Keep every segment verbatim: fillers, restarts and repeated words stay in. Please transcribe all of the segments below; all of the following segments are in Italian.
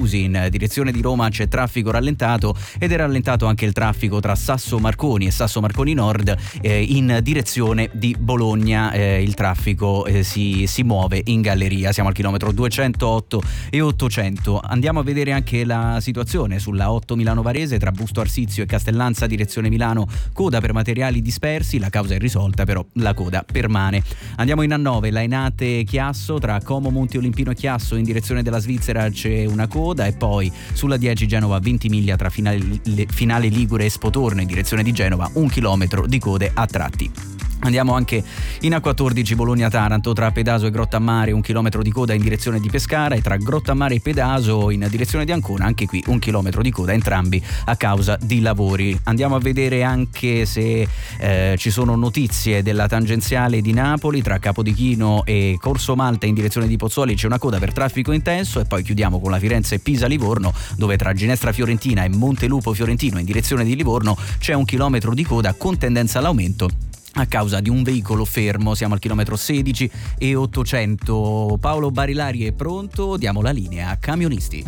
chiusi. In direzione di Roma c'è traffico rallentato ed è rallentato anche il traffico tra Sasso Marconi e Sasso Marconi Nord eh, in direzione di Bologna. Eh, il traffico eh, si, si muove in galleria. Siamo al chilometro duecentootto e ottocento. Andiamo a vedere anche la situazione sulla otto Milano Varese tra Busto Arsizio e Castellanza direzione Milano, coda per materiali dispersi, la causa è risolta però la coda permane. Andiamo in A nove, Lainate Chiasso tra Como Monte Olimpino e Chiasso in direzione della Svizzera c'è una coda, e poi sulla dieci Genova Ventimiglia tra finale, finale Ligure e Spotorno in direzione di Genova un chilometro di code a tratti. Andiamo anche in A quattordici Bologna-Taranto tra Pedaso e Grottammare un chilometro di coda in direzione di Pescara, e tra Grottammare e Pedaso in direzione di Ancona anche qui un chilometro di coda, entrambi a causa di lavori. Andiamo a vedere anche se eh, ci sono notizie della tangenziale di Napoli tra Capodichino e Corso Malta in direzione di Pozzuoli c'è una coda per traffico intenso, e poi chiudiamo con la Firenze-Pisa-Livorno dove tra Ginestra Fiorentina e Montelupo Fiorentino in direzione di Livorno c'è un chilometro di coda con tendenza all'aumento a causa di un veicolo fermo. Siamo al chilometro sedici e ottocento. Paolo Barilari è pronto, diamo la linea a Camionisti.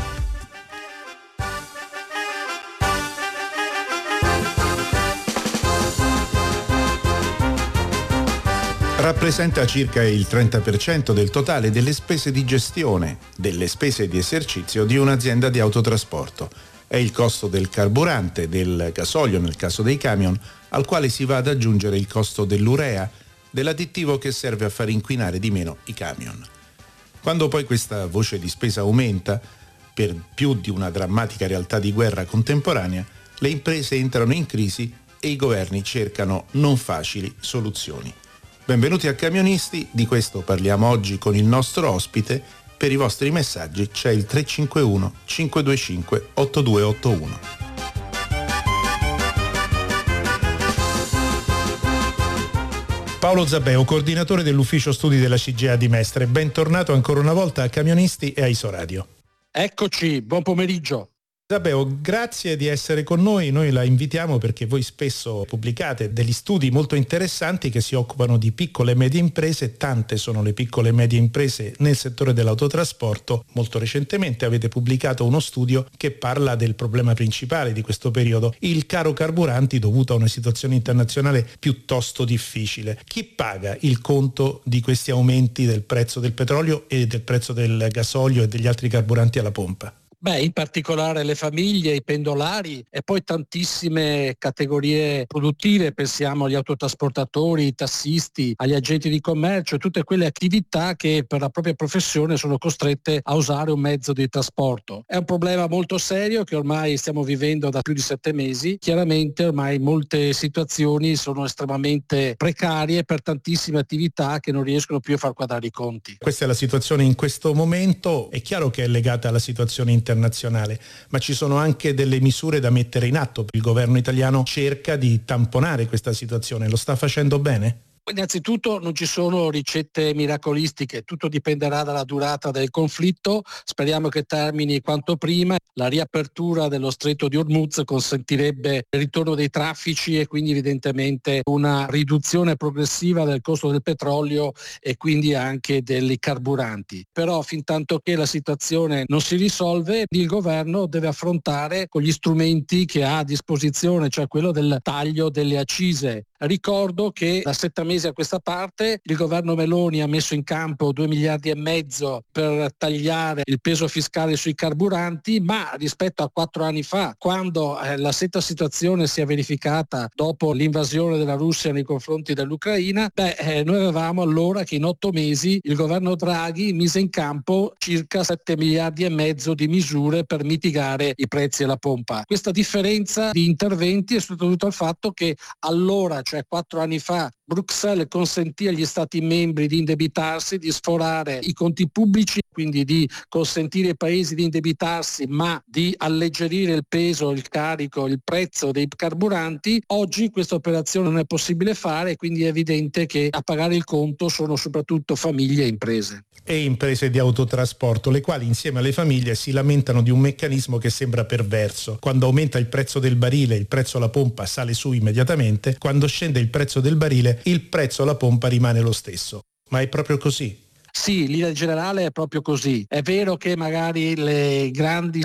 Rappresenta circa il trenta per cento del totale delle spese di gestione, delle spese di esercizio di un'azienda di autotrasporto. È il costo del carburante, del gasolio nel caso dei camion, al quale si va ad aggiungere il costo dell'urea, dell'additivo che serve a far inquinare di meno i camion. Quando poi questa voce di spesa aumenta, per più di una drammatica realtà di guerra contemporanea, le imprese entrano in crisi e i governi cercano non facili soluzioni. Benvenuti a Camionisti, di questo parliamo oggi con il nostro ospite. Per i vostri messaggi c'è il tre cinque uno cinque due cinque otto due otto uno. Paolo Zabbeo, coordinatore dell'ufficio studi della C G I A di Mestre, bentornato ancora una volta a Camionisti e a Isoradio. Eccoci, buon pomeriggio. Zabbeo, grazie di essere con noi. Noi la invitiamo perché voi spesso pubblicate degli studi molto interessanti che si occupano di piccole e medie imprese. Tante sono le piccole e medie imprese nel settore dell'autotrasporto. Molto recentemente avete pubblicato uno studio che parla del problema principale di questo periodo, il caro carburanti dovuto a una situazione internazionale piuttosto difficile. Chi paga il conto di questi aumenti del prezzo del petrolio e del prezzo del gasolio e degli altri carburanti alla pompa? Beh, in particolare le famiglie, i pendolari e poi tantissime categorie produttive, pensiamo agli autotrasportatori, ai tassisti, agli agenti di commercio, tutte quelle attività che per la propria professione sono costrette a usare un mezzo di trasporto. È un problema molto serio che ormai stiamo vivendo da più di sette mesi. Chiaramente ormai molte situazioni sono estremamente precarie per tantissime attività che non riescono più a far quadrare i conti. Questa è la situazione in questo momento. È chiaro che è legata alla situazione internazionale, ma ci sono anche delle misure da mettere in atto. Il governo italiano cerca di tamponare questa situazione, lo sta facendo bene? Innanzitutto non ci sono ricette miracolistiche, tutto dipenderà dalla durata del conflitto, speriamo che termini quanto prima. La riapertura dello stretto di Hormuz consentirebbe il ritorno dei traffici e quindi evidentemente una riduzione progressiva del costo del petrolio e quindi anche dei carburanti. Però fin tanto che la situazione non si risolve, il governo deve affrontare con gli strumenti che ha a disposizione, cioè quello del taglio delle accise. Ricordo che da sette mesi a questa parte il governo Meloni ha messo in campo due miliardi e mezzo per tagliare il peso fiscale sui carburanti, ma rispetto a quattro anni fa, quando eh, la stessa situazione si è verificata dopo l'invasione della Russia nei confronti dell'Ucraina, beh, eh, noi avevamo allora che in otto mesi il governo Draghi mise in campo circa sette miliardi e mezzo di misure per mitigare i prezzi alla pompa. Questa differenza di interventi è dovuta al fatto che allora, cioè quattro anni fa, Bruxelles consentì agli Stati membri di indebitarsi, di sforare i conti pubblici, quindi di consentire ai paesi di indebitarsi, ma di alleggerire il peso, il carico, il prezzo dei carburanti. Oggi questa operazione non è possibile fare, quindi è evidente che a pagare il conto sono soprattutto famiglie e imprese. E imprese di autotrasporto, le quali insieme alle famiglie si lamentano di un meccanismo che sembra perverso. Quando aumenta il prezzo del barile, il prezzo alla pompa sale su immediatamente, quando scende il prezzo del barile, il prezzo alla pompa rimane lo stesso. Ma è proprio così? Sì, in linea generale è proprio così. È vero che magari le grandi